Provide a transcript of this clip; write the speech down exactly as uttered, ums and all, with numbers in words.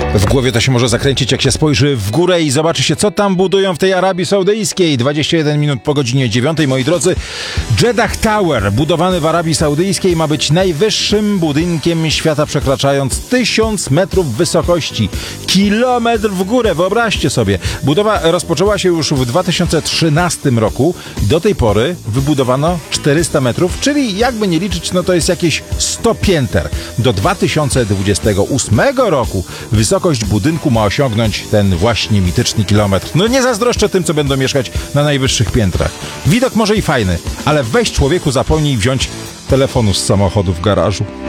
W głowie to się może zakręcić, jak się spojrzy w górę i zobaczy się, co tam budują w tej Arabii Saudyjskiej. dwadzieścia jeden minut po godzinie dziewiątej, moi drodzy. Jeddah Tower, budowany w Arabii Saudyjskiej, ma być najwyższym budynkiem świata, przekraczając tysiąc metrów wysokości. Kilometr w górę, wyobraźcie sobie. Budowa rozpoczęła się już w dwa tysiące trzynastym roku. Do tej pory wybudowano czterysta metrów, czyli jakby nie liczyć, no to jest jakieś sto pięter. Do dwa tysiące dwudziestego ósmego roku wysokość budynku ma osiągnąć ten właśnie mityczny kilometr. No nie zazdroszczę tym, co będą mieszkać na najwyższych piętrach. Widok może i fajny, ale weź człowieku zapomnij wziąć telefonu z samochodu w garażu.